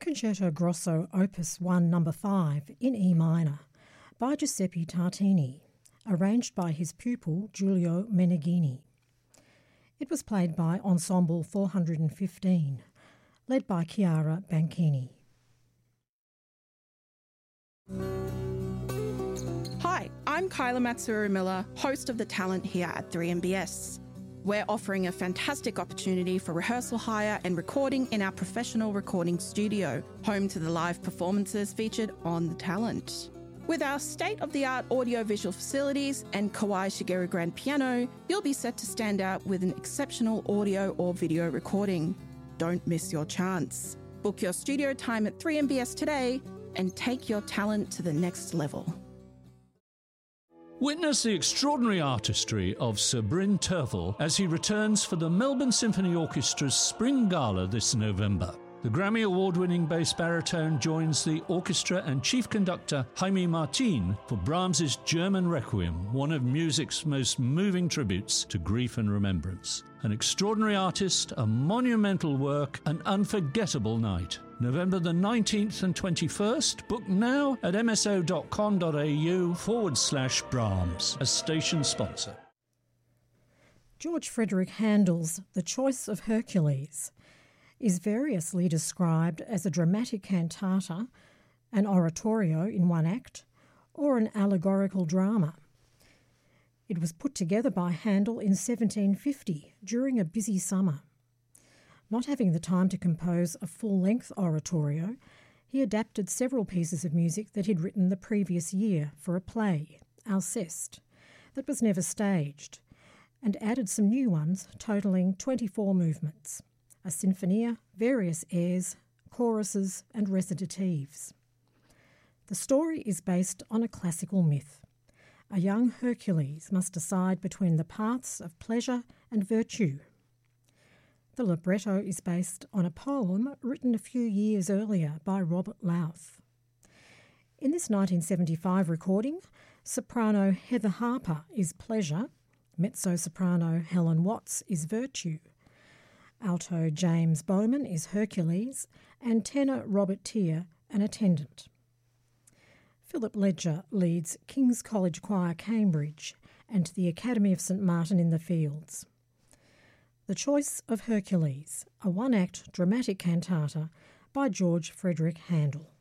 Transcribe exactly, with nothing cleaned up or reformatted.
Concerto Grosso Opus one Number five in E minor by Giuseppe Tartini, arranged by his pupil Giulio Meneghini. It was played by Ensemble four hundred fifteen, led by Chiara Banchini. Hi, I'm Kyla Matsuru-Miller, host of The Talent here at three M B S. We're offering a fantastic opportunity for rehearsal hire and recording in our professional recording studio, home to the live performances featured on The Talent. With our state-of-the-art audio-visual facilities and Kawai Shigeru grand piano, you'll be set to stand out with an exceptional audio or video recording. Don't miss your chance. Book your studio time at three M B S today and take your talent to the next level. Witness the extraordinary artistry of Sir Bryn Terfel as he returns for the Melbourne Symphony Orchestra's Spring Gala this November. The Grammy Award-winning bass baritone joins the orchestra and chief conductor Jaime Martin for Brahms's German Requiem, one of music's most moving tributes to grief and remembrance. An extraordinary artist, a monumental work, an unforgettable night. November the nineteenth and twenty-first. Book now at mso.com.au forward slash Brahms, a station sponsor. George Frederick Handel's The Choice of Hercules is variously described as a dramatic cantata, an oratorio in one act, or an allegorical drama. It was put together by Handel in seventeen fifty during a busy summer. Not having the time to compose a full-length oratorio, he adapted several pieces of music that he'd written the previous year for a play, Alceste, that was never staged, and added some new ones totalling twenty-four movements, a sinfonia, various airs, choruses and recitatives. The story is based on a classical myth. A young Hercules must decide between the paths of pleasure and virtue. The libretto is based on a poem written a few years earlier by Robert Louth. In this nineteen seventy-five recording, soprano Heather Harper is pleasure, mezzo-soprano Helen Watts is virtue, alto James Bowman is Hercules, and tenor Robert Teare an attendant. Philip Ledger leads King's College Choir, Cambridge, and the Academy of St Martin in the Fields. The Choice of Hercules, a one-act dramatic cantata by George Frederick Handel.